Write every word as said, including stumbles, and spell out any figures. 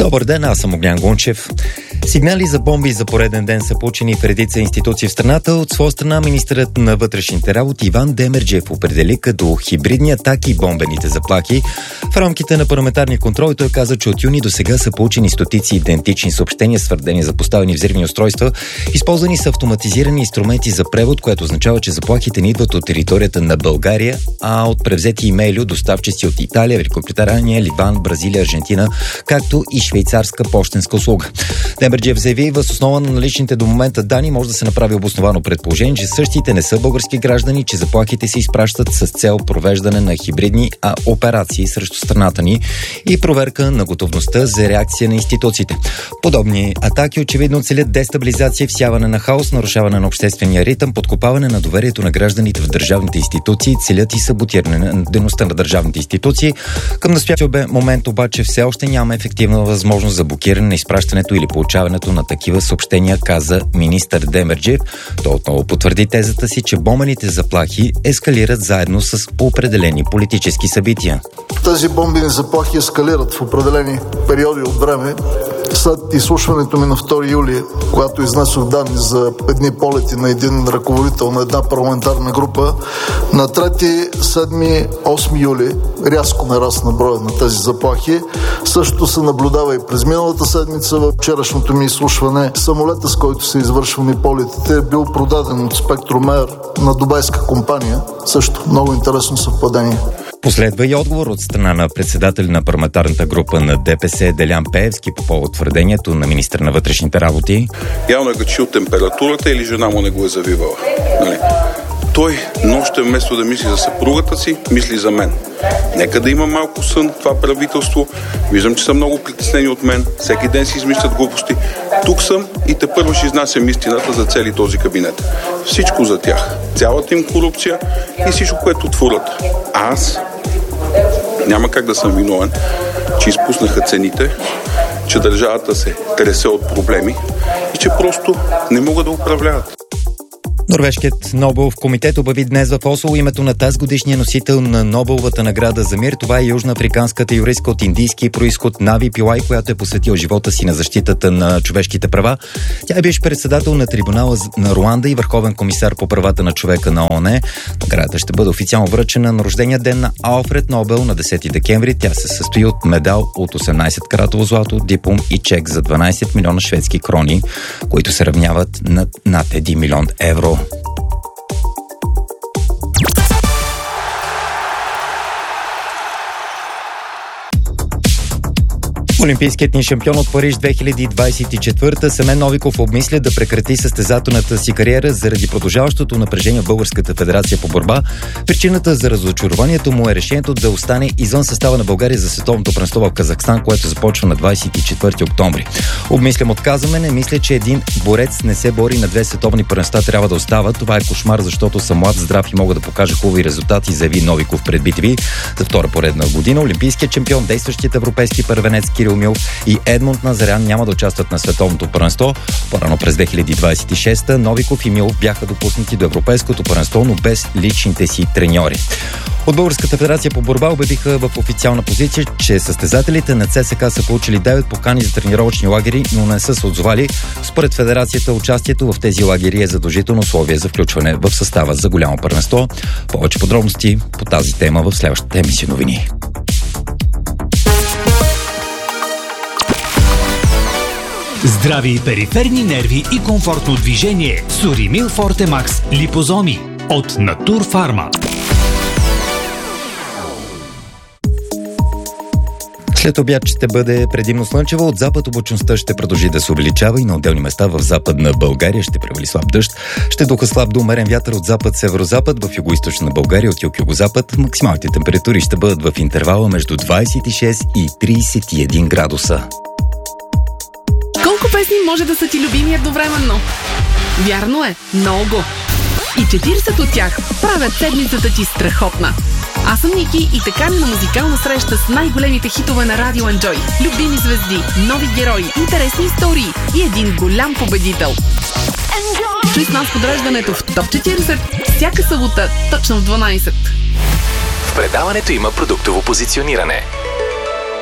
Добър ден, аз съм Огнян Гунчев. Сигнали за бомби за пореден ден са получени в редица институции в страната. От своя страна министърът на вътрешните работи Иван Демерджиев определи като хибридни атаки и бомбените заплахи. В рамките на парламентарния контрол той каза, че от юни до сега са получени стотици идентични съобщения с твърдения за поставени взривни устройства. Използвани са автоматизирани инструменти за превод, което означава, че заплахите не идват от територията на България, а от превзети имейли от доставчици от Италия, Великобритания, Ливан, Бразилия, Аржентина, както и швейцарска пощенска услуга. Демерджиев заяви, въз основа на наличните до момента данни може да се направи обосновано предположение, че същите не са български граждани, че заплахите се изпращат с цел провеждане на хибридни а, операции срещу страната ни и проверка на готовността за реакция на институциите. Подобни атаки очевидно целят дестабилизация, всяване на хаос, нарушаване на обществения ритъм, подкопаване на доверието на гражданите в държавните институции, целят и саботиране на дейността на държавните институции. Към настоящия момент обаче все още няма ефективна възможност за блокиране на изпращането или получаването на такива съобщения, каза министър Демерджиев. Той отново потвърди тезата си, че бомбените заплахи ескалират заедно с определени политически събития. Тези бомбени заплахи ескалират в определени периоди от време. След изслушването ми на втори юли, когато изнесох данни за едни полети на един ръководител на една парламентарна група, на трети, седми, осми юли рязко нарасна броя на тези заплахи. Също се наблюдава и през миналата седмица. В вчерашното ми изслушване самолета, с който са извършвани полетите, е бил продаден от Спектрумер на дубайска компания. Също много интересно съвпадение. Последва и отговор от страна на председател на парламентарната група на ДПС Делян Пеевски по повод твърдението на министър на вътрешните работи. Явно е качил температурата или жена му не го е завивала. Нали? Той нощем вместо да мисли за съпругата си, мисли за мен. Нека да има малко сън това правителство. Виждам, че са много притеснени от мен. Всеки ден си измислят глупости. Тук съм и тепърва ще изнасям истината за цели този кабинет. Всичко за тях. Цялата им корупция и всичко, което творят. Аз няма как да съм виновен, че изпуснаха цените, че държавата се тресе от проблеми и че просто не могат да управляват. Норвежкият Нобелов комитет обяви днес в Осло името на тази годишния носител на Нобеловата награда за мир. Това е южноафриканската юристка от индийски произход Нави Пилай, която е посветила живота си на защитата на човешките права. Тя е бивш председател на трибунала на Руанда и върховен комисар по правата на човека на ООН. Наградата ще бъде официално връчена на рождения ден на Алфред Нобел на десети декември. Тя се състои от медал от осемнайсет каратово злато, диплом и чек за дванайсет милиона шведски крони, които се равняват на над един милион евро. Олимпийският ни шампион от Париж две хиляди двайсет и четвърта Семен Новиков обмисля да прекрати състезателната си кариера заради продължаващото напрежение в Българската федерация по борба. Причината за разочарованието му е решението да остане извън състава на България за световното първенство в Казахстан, което започва на двайсет и четвърти октомври. Обмислям, отказваме, не мисля, че един борец не се бори на две световни първенства, трябва да остава. Това е кошмар, защото съм млад, здрав и мога да покажа хубави резултати, заяви Новиков пред би ти ви. За втора поредна година олимпийският шампион, действащият европейски първенец Кирил Милов и Едмунд Назарян няма да участват на световното първенство. По-рано през две хиляди двайсет и шеста Новиков и Милов бяха допуснати до европейското първенство, но без личните си треньори. От Българската федерация по борба обявиха в официална позиция, че състезателите на ЦСКА са получили девет покани за тренировъчни лагери, но не са се отзовали. Според федерацията участието в тези лагери е задължително условие за включване в състава за голямо първенство. Повече подробности по тази тема в следващата емисия новини. Здрави и периферни нерви и комфортно движение с Уримил Форте Макс липозоми от Натур Фарма. След обяд ще бъде предимно слънчево. От запад облачността ще продължи да се увеличава и на отделни места в западна България ще превали слаб дъжд. Ще духа слаб до умерен вятър от запад-северозапад, в югоизточна България от юг-югозапад. Максималните температури ще бъдат в интервала между двайсет и шест и трийсет и един градуса. Колко песни може да са ти любими едновременно? Вярно е, много. И четирийсет от тях правят седмицата ти страхотна. Аз съм Ники и те каня на музикална среща с най-големите хитове на Радио Enjoy. Любими звезди, нови герои, интересни истории и един голям победител. Чуй с нас подреждането в Топ четирийсет всяка събота точно в дванайсет. В предаването има продуктово позициониране.